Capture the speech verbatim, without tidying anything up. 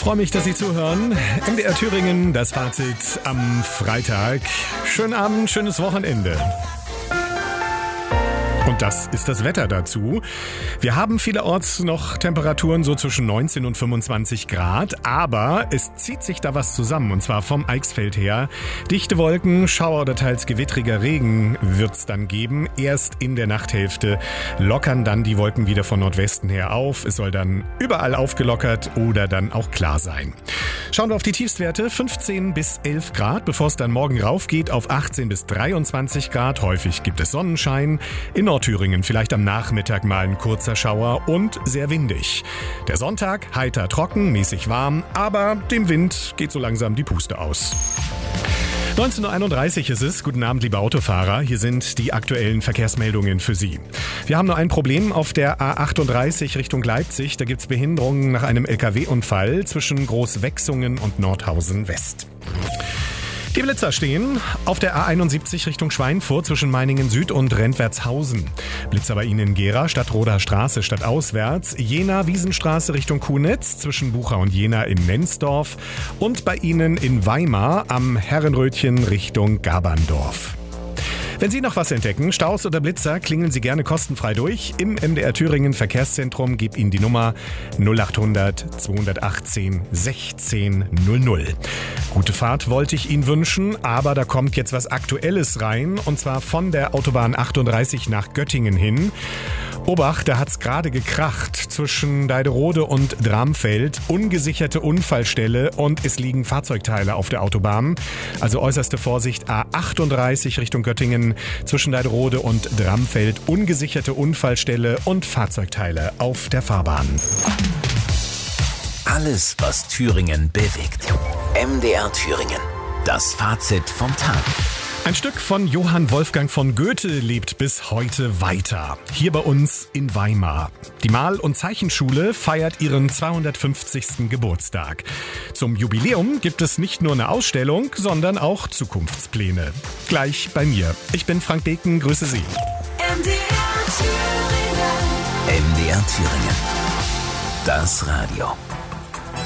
freue mich, dass Sie zuhören. M D R Thüringen, das Fazit am Freitag. Schönen Abend, schönes Wochenende. Und das ist das Wetter dazu. Wir haben vielerorts noch Temperaturen so zwischen neunzehn und fünfundzwanzig Grad, aber es zieht sich da was zusammen, und zwar vom Eichsfeld her. Dichte Wolken, Schauer oder teils gewittriger Regen wird's dann geben. Erst in der Nachthälfte lockern dann die Wolken wieder von Nordwesten her auf. Es soll dann überall aufgelockert oder dann auch klar sein. Schauen wir auf die Tiefstwerte. fünfzehn bis elf Grad, bevor es dann morgen raufgeht auf achtzehn bis dreiundzwanzig Grad. Häufig gibt es Sonnenschein. In Nordthüringen vielleicht am Nachmittag mal ein kurzer Schauer und sehr windig. Der Sonntag heiter trocken, mäßig warm, aber dem Wind geht so langsam die Puste aus. neunzehn Uhr einunddreißig ist es. Guten Abend, liebe Autofahrer. Hier sind die aktuellen Verkehrsmeldungen für Sie. Wir haben nur ein Problem auf der A achtunddreißig Richtung Leipzig. Da gibt es Behinderungen nach einem L K W-Unfall zwischen Großwechsungen und Nordhausen West. Die Blitzer stehen auf der A einundsiebzig Richtung Schweinfurt zwischen Meiningen Süd und Rentwertshausen. Blitzer bei Ihnen in Gera, Stadtroder Straße stadtauswärts, Jena Wiesenstraße Richtung Kunitz zwischen Bucha und Jena in Nensdorf und bei Ihnen in Weimar am Herrenrötchen Richtung Gaberndorf. Wenn Sie noch was entdecken, Staus oder Blitzer, klingeln Sie gerne kostenfrei durch. Im M D R Thüringen Verkehrszentrum gibt Ihnen die Nummer null achthundert zweihundertachtzehn sechzehn null null. Gute Fahrt wollte ich Ihnen wünschen, aber da kommt jetzt was Aktuelles rein, und zwar von der Autobahn achtunddreißig nach Göttingen hin. Obacht, da hat's gerade gekracht zwischen Deiderode und Dramfeld. Ungesicherte Unfallstelle und es liegen Fahrzeugteile auf der Autobahn. Also äußerste Vorsicht, A achtunddreißig Richtung Göttingen zwischen Deiderode und Dramfeld. Ungesicherte Unfallstelle und Fahrzeugteile auf der Fahrbahn. Alles, was Thüringen bewegt. M D R Thüringen. Das Fazit vom Tag. Ein Stück von Johann Wolfgang von Goethe lebt bis heute weiter. Hier bei uns in Weimar. Die Mal- und Zeichenschule feiert ihren zweihundertfünfzigsten Geburtstag. Zum Jubiläum gibt es nicht nur eine Ausstellung, sondern auch Zukunftspläne. Gleich bei mir. Ich bin Frank Beken, grüße Sie. M D R Thüringen. M D R Thüringen. Das Radio.